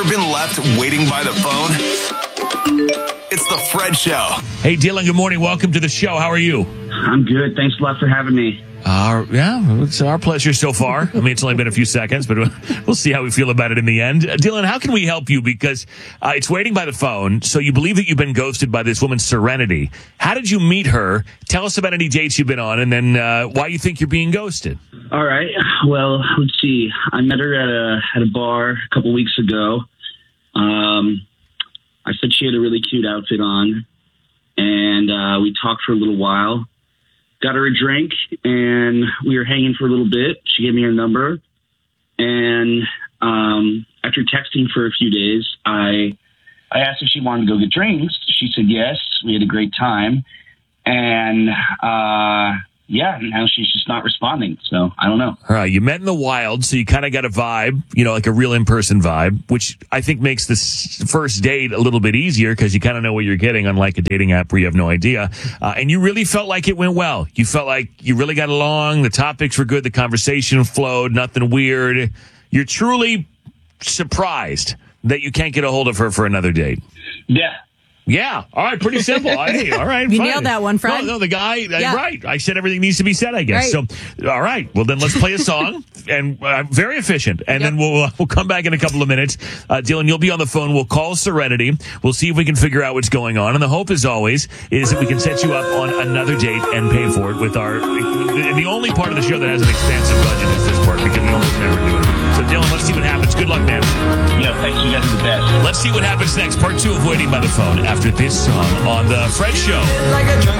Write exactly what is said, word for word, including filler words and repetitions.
Ever been left waiting by the phone? It's the Fred Show. Hey, Dylan, good morning. Welcome to the show. How are you? I'm good. Thanks a lot for having me. Uh, yeah, it's our pleasure so far. I mean, it's only been a few seconds, but we'll see how we feel about it in the end. Uh, Dylan, how can we help you? Because uh, it's waiting by the phone, so you believe that you've been ghosted by this woman, Serenity. How did you meet her? Tell us about any dates you've been on, and then uh, why you think you're being ghosted. All right. Well, let's see. I met her at a at a bar a couple weeks ago. Um, I said she had a really cute outfit on, and uh, we talked for a little while. Got her a drink, and we were hanging for a little bit. She gave me her number, and um, after texting for a few days, I I asked if she wanted to go get drinks. She said yes. We had a great time, and uh, yeah, now she's just not responding. So I don't know. All right, you met in the wild, so you kind of got a vibe, you know, like a real in-person vibe, which I think makes this first date a little bit easier because you kind of know what you're getting, unlike a dating app where you have no idea. Uh, and you really felt like it went well. You felt like you really got along. The topics were good. The conversation flowed. Nothing weird. You're truly surprised that you can't get a hold of her for another date. Yeah. Yeah. All right. Pretty simple. Hey, all right. You fine. nailed that one, Fred. No, no, the guy, Yeah. uh, right. I said everything needs to be said, I guess. Right. So, all right. Well, then let's play a song. and uh, very efficient. And Yep. then we'll uh, we'll come back in a couple of minutes. Uh, Dylan, you'll be on the phone. We'll call Serenity. We'll see if we can figure out what's going on. And the hope, as always, is that we can set you up on another date and pay for it with our, the, the only part of the show that has an expansive budget is this part because we almost never do it. So, Dylan, let's see what happens. Good luck, man. Yeah, thanks. You guys are the best. Let's see what happens next. Part two of Waiting by the Phone after this song on The Fred Show. Like a drunk